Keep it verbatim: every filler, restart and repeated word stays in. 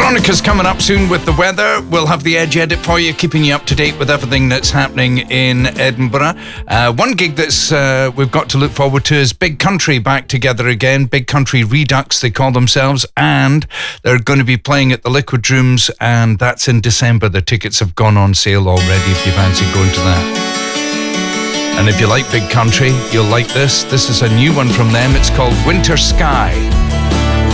Veronica's coming up soon with the weather. We'll have the Edge Edit for you, keeping you up to date with everything that's happening in Edinburgh. Uh, one gig that's uh, we've got to look forward to is Big Country back together again. Big Country Redux, they call themselves, and they're going to be playing at the Liquid Rooms, and that's in December. The tickets have gone on sale already if you fancy going to that. And if you like Big Country, you'll like this. This is a new one from them. It's called Winter Sky.